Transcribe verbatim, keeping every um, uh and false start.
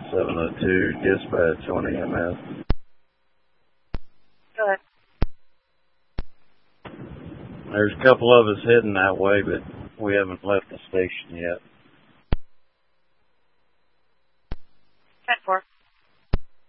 seven oh two, dispatch on E M S. Go ahead. There's a couple of us heading that way, but we haven't left the station yet.